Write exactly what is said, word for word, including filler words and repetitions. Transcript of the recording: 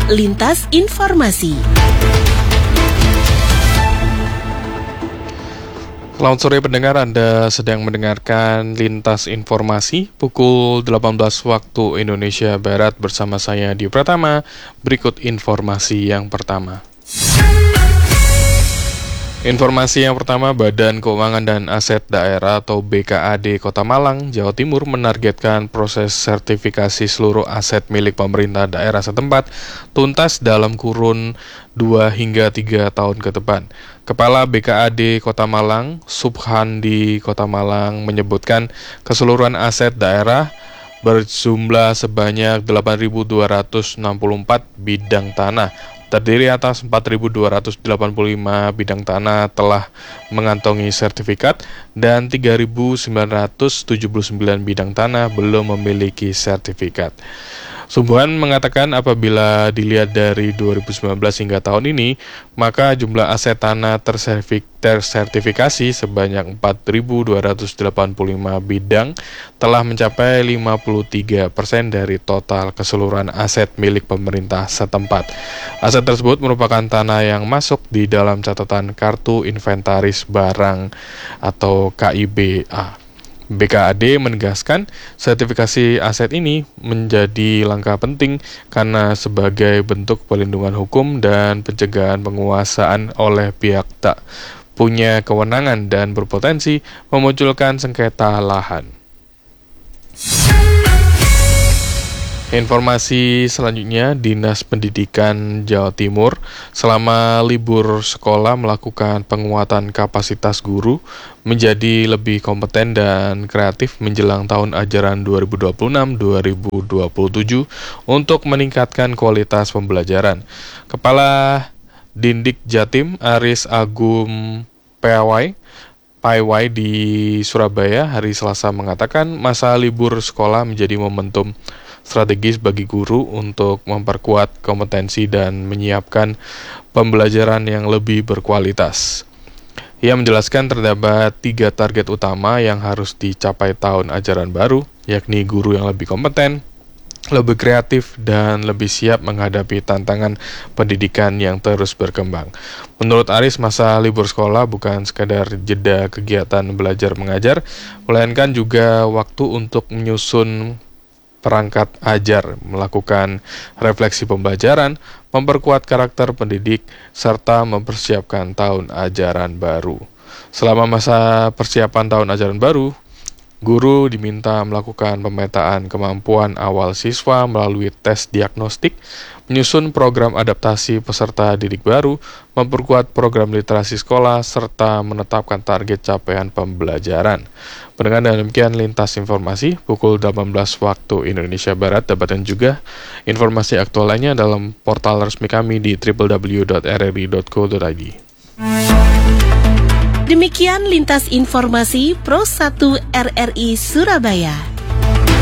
Lintas Informasi. Selamat sore pendengar, Anda sedang mendengarkan Lintas Informasi pukul delapan belas waktu Indonesia Barat bersama saya Dio Pratama. Berikut informasi yang pertama. Informasi yang pertama, Badan Keuangan dan Aset Daerah atau B K A D Kota Malang, Jawa Timur menargetkan proses sertifikasi seluruh aset milik pemerintah daerah setempat tuntas dalam kurun dua hingga tiga tahun ke depan. Kepala B K A D Kota Malang, Subhandi Kota Malang menyebutkan keseluruhan aset daerah berjumlah sebanyak delapan ribu dua ratus enam puluh empat bidang tanah. Terdiri atas empat ribu dua ratus delapan puluh lima bidang tanah telah mengantongi sertifikat dan tiga ribu sembilan ratus tujuh puluh sembilan bidang tanah belum memiliki sertifikat. Subhan mengatakan apabila dilihat dari dua ribu sembilan belas hingga tahun ini, maka jumlah aset tanah tersertifikasi sebanyak empat ribu dua ratus delapan puluh lima bidang telah mencapai lima puluh tiga persen dari total keseluruhan aset milik pemerintah setempat. Aset tersebut merupakan tanah yang masuk di dalam catatan Kartu Inventaris Barang atau K I B A. B K A D menegaskan sertifikasi aset ini menjadi langkah penting karena sebagai bentuk pelindungan hukum dan pencegahan penguasaan oleh pihak tak punya kewenangan dan berpotensi memunculkan sengketa lahan. Informasi selanjutnya, Dinas Pendidikan Jawa Timur selama libur sekolah melakukan penguatan kapasitas guru menjadi lebih kompeten dan kreatif menjelang tahun ajaran dua ribu dua puluh enam dua ribu dua puluh tujuh untuk meningkatkan kualitas pembelajaran. Kepala Dindik Jatim Aris Agum P Y P Y di Surabaya hari Selasa mengatakan masa libur sekolah menjadi momentum strategis bagi guru untuk memperkuat kompetensi dan menyiapkan pembelajaran yang lebih berkualitas. Ia menjelaskan terdapat tiga target utama yang harus dicapai tahun ajaran baru, yakni guru yang lebih kompeten, lebih kreatif, dan lebih siap menghadapi tantangan pendidikan yang terus berkembang. Menurut Aris, masa libur sekolah bukan sekadar jeda kegiatan belajar mengajar, melainkan juga waktu untuk menyusun perangkat ajar, melakukan refleksi pembelajaran, memperkuat karakter pendidik, serta mempersiapkan tahun ajaran baru. Selama masa persiapan tahun ajaran baru, guru diminta melakukan pemetaan kemampuan awal siswa melalui tes diagnostik, menyusun program adaptasi peserta didik baru, memperkuat program literasi sekolah, serta menetapkan target capaian pembelajaran. Pendengar, dan demikian Lintas Informasi pukul delapan belas waktu Indonesia Barat. Dapatkan juga informasi aktual lainnya dalam portal resmi kami di w w w dot r r i dot co dot i d. Demikian Lintas Informasi Pro satu R R I Surabaya.